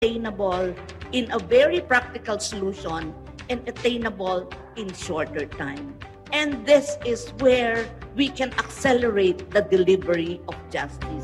attainable in a very practical solution and attainable in shorter time. And this is where we can accelerate the delivery of justice.